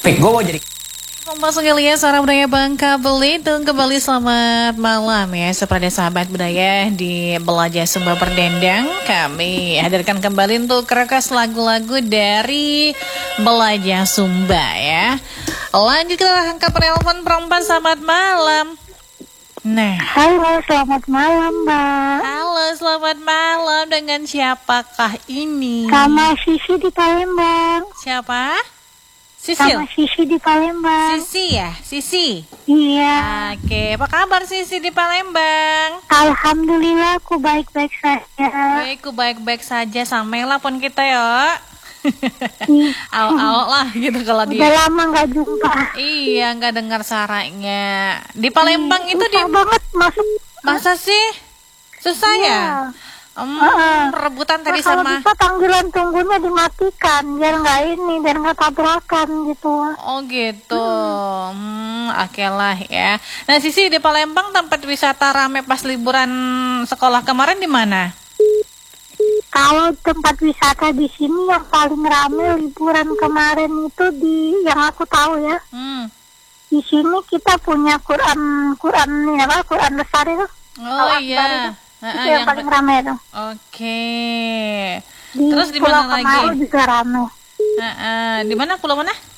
Gue mau jadi Kompas Gelia, Suara Budaya Bangka Belitung. Kembali selamat malam ya Sepada sahabat budaya di Belajar Sumba Berdendang. Kami hadirkan kembali untuk request lagu-lagu dari Belajar Sumba ya. Lanjut kita angkat penelpon perempuan. Selamat malam. Nah, Halo, selamat malam, Mbak. halo selamat malam. Dengan siapakah ini? Sama Sisi di Palembang. Siapa? Sisil? Sama Sisi di Palembang. Sisi ya? Sisi? Iya. Oke, apa kabar Sisi di Palembang? Alhamdulillah, aku baik-baik saja. Baik, aku baik-baik saja. Samailah pun kita ya. Au-au lah gitu kalau Udah dia. lama nggak jumpa. Iya, nggak dengar suaranya. Di Palembang itu di Susah banget masuk. masa sih? Susah ya? Rebutan tadi Kalau sama. bisa panggilan tunggunya dimatikan biar nggak tabrakan gitu. Oh gitu. Oke lah ya. Nah, Sisi di Palembang tempat wisata rame pas liburan sekolah kemarin di mana? Kalau tempat wisata di sini yang paling rame liburan kemarin itu yang aku tahu ya. Di sini kita punya Quran besar itu. Oh iya. Itu yang paling ramai tuh. Oke. Di Terus di Pulau mana Kemaru lagi? juga ramai. Di mana pulau mana?